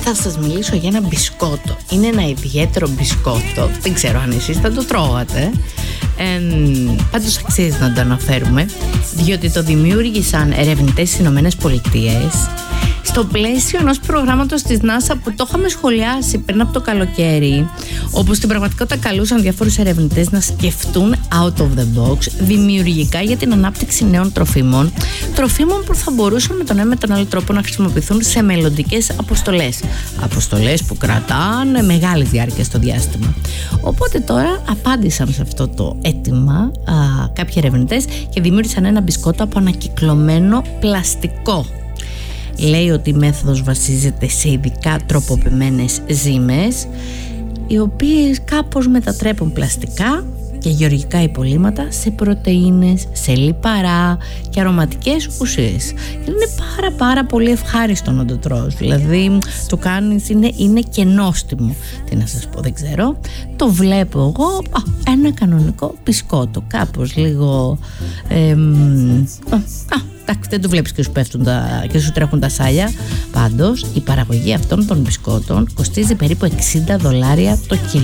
θα σας μιλήσω για ένα μπισκότο. Είναι ένα ιδιαίτερο μπισκότο. Δεν ξέρω αν εσείς θα το τρώγατε. Πάντως αξίζει να το αναφέρουμε, διότι το δημιούργησαν ερευνητές στις Ηνωμένες Πολιτείες στο πλαίσιο ενός προγράμματος της NASA που το είχαμε σχολιάσει πριν από το καλοκαίρι, όπου στην πραγματικότητα καλούσαν διάφορους ερευνητές να σκεφτούν out of the box, δημιουργικά, για την ανάπτυξη νέων τροφίμων που θα μπορούσαν με τον ένα με τον άλλο τρόπο να χρησιμοποιηθούν σε μελλοντικές αποστολές που κρατάνε μεγάλη διάρκεια στο διάστημα. Οπότε τώρα απάντησαν σε αυτό το αίτημα κάποιοι ερευνητές και δημιούργησαν ένα μπισκότο από ανακυκλωμένο πλαστικό. Λέει ότι η μέθοδος βασίζεται σε ειδικά τροποποιημένες ζύμες, οι οποίες κάπως μετατρέπουν πλαστικά και γεωργικά υπολείμματα σε πρωτεΐνες, σε λιπαρά και αρωματικές ουσίες. Και είναι πάρα πολύ ευχάριστο να το τρως. Δηλαδή το κάνεις, είναι και νόστιμο. Τι να σας πω, δεν ξέρω. Το βλέπω εγώ, ένα κανονικό μπισκότο, κάπως λίγο δεν το βλέπεις και σου πέφτουν και σου τρέχουν τα σάλια. Πάντως η παραγωγή αυτών των μπισκότων κοστίζει περίπου $60 το κιλό.